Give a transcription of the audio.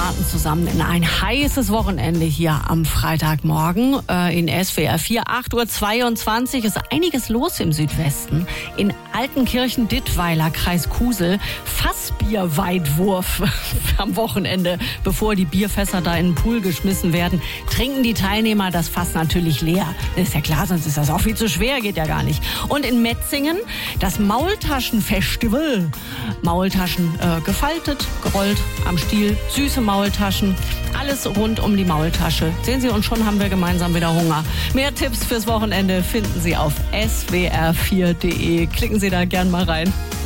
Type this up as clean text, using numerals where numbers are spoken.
starten zusammen in ein heißes Wochenende hier am Freitagmorgen in SWR 4. 8:22 Uhr ist einiges los im Südwesten. In Altenkirchen-Dittweiler, Kreis Kusel, Fassbierweitwurf am Wochenende. Bevor die Bierfässer da in den Pool geschmissen werden, trinken die Teilnehmer das Fass natürlich leer. Ist ja klar, sonst ist das auch viel zu schwer, geht ja gar nicht. Und in Metzingen das Maultaschenfestival. Maultaschen gefaltet, gerollt am Stiel, süße Maultaschen, alles rund um die Maultasche. Sehen Sie, und schon haben wir gemeinsam wieder Hunger. Mehr Tipps fürs Wochenende finden Sie auf swr4.de. Klicken Sie da gern mal rein.